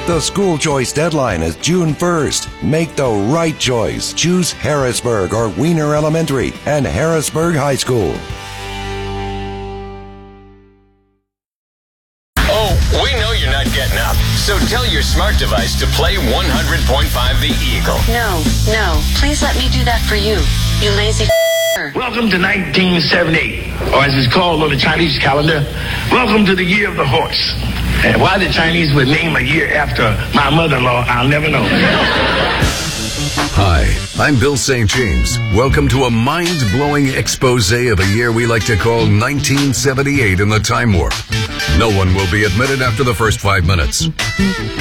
The school choice deadline is June 1st. Make the right choice. Choose Harrisburg or Wiener Elementary and Harrisburg High School. Oh, we know you're not getting up. So tell your smart device to play 100.5 The Eagle. No. Please let me do that for you. You lazy Welcome to 1978, or as it's called on the Chinese calendar, welcome to the year of the horse. And why the Chinese would name a year after my mother-in-law, I'll never know. Hi, I'm Bill St. James. Welcome to a mind-blowing expose of a year we like to call 1978 in the Time Warp. No one will be admitted after the first 5 minutes.